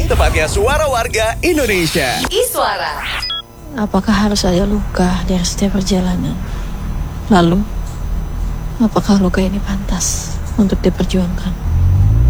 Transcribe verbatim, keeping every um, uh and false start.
tepatnya suara warga Indonesia. Iswara. Apakah harus ada luka dari setiap perjalanan? Lalu, apakah luka ini pantas untuk diperjuangkan?